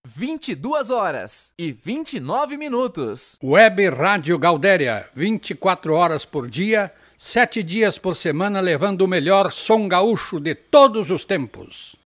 22h29. Web Rádio Gaudéria, 24 horas por dia, 7 dias por semana, levando o melhor som gaúcho de todos os tempos.